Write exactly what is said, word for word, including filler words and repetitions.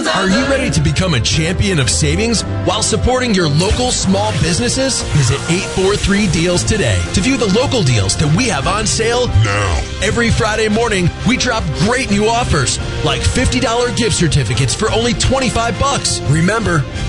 Are you ready to become a champion of savings while supporting your local small businesses? Visit eight forty-three deals today to view the local deals that we have on sale now. Every Friday morning, we drop great new offers like fifty dollars gift certificates for only twenty-five bucks. Remember,